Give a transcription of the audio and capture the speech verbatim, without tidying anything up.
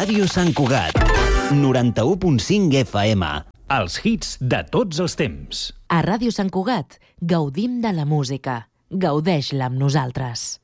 Ràdio Sant Cugat, noranta-u punt cinc F M. Els hits de tots els temps. A Ràdio Sant Cugat gaudim de la música. Gaudeix-la amb nosaltres.